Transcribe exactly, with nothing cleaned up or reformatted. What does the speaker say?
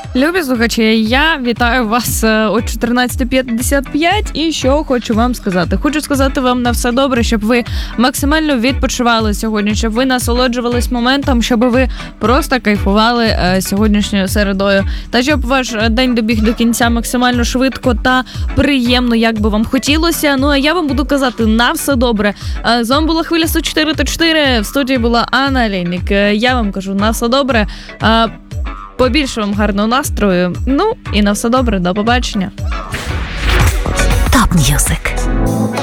Любі слухачі, я вітаю вас о чотирнадцята п'ятдесят п'ять і що хочу вам сказати. Хочу сказати вам на все добре, щоб ви максимально відпочивали сьогодні, щоб ви насолоджувались моментом, щоб ви просто кайфували сьогоднішньою середою. Та щоб ваш день добіг до кінця максимально швидко та приємно, як би вам хотілося. Ну а я вам буду казати на все добре. З вами була Хвиля сто чотири та чотири, в студії була Анна Олейник. Я вам кажу на все добре. Побільше вам гарного настрою. Ну і на все добре. До побачення. Топ М'юзик.